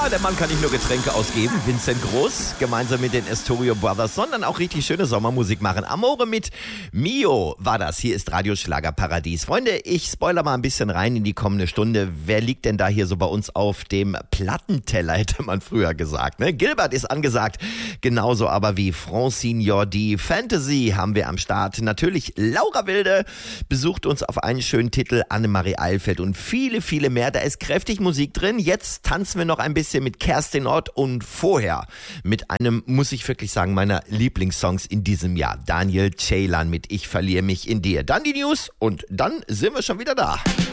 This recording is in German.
Ja, der Mann kann nicht nur Getränke ausgeben, Vincent Groß, gemeinsam mit den Astorio Brothers, sondern auch richtig schöne Sommermusik machen. Amore mit Mio war das. Hier ist Radioschlager Paradies. Freunde, ich spoiler mal ein bisschen rein in die kommende Stunde. Wer liegt denn da hier so bei uns auf dem Plattenteller, hätte man früher gesagt. Ne? Gilbert ist angesagt, genauso aber wie Francine Jordi. Fantasy haben wir am Start. Natürlich Laura Wilde besucht uns auf einen schönen Titel, Annemarie Eilfeld und viele, viele mehr. Da ist kräftig Musik drin. Jetzt tanzen wir noch ein bisschen mit Kerstin Ott und vorher mit einem, muss ich wirklich sagen, meiner Lieblingssongs in diesem Jahr. Daniel Ceylan mit Ich verliere mich in dir. Dann die News und dann sind wir schon wieder da.